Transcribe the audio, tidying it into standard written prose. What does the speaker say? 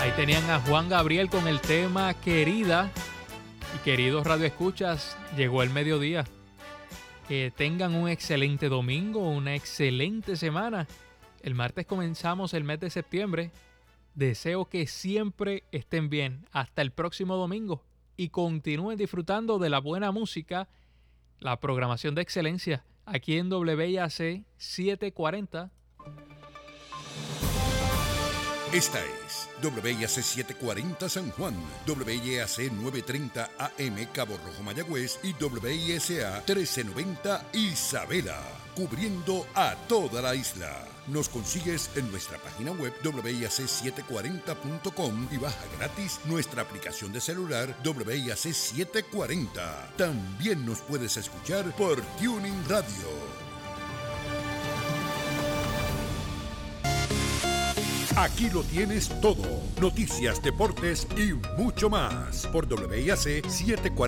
Ahí tenían a Juan Gabriel con el tema Querida. Y queridos radioescuchas, llegó el mediodía. Que tengan un excelente domingo, una excelente semana. El martes comenzamos el mes de septiembre. Deseo que siempre estén bien. Hasta el próximo domingo. Y continúen disfrutando de la buena música, la programación de excelencia, aquí en WIAC 740. Esta es WIAC 740 San Juan, WIAC 930 AM Cabo Rojo Mayagüez y WISA 1390 Isabela, cubriendo a toda la isla. Nos consigues en nuestra página web WIAC740.com y baja gratis nuestra aplicación de celular WIAC 740. También nos puedes escuchar por Tuning Radio. Aquí lo tienes todo. Noticias, deportes y mucho más. Por WIAC 740.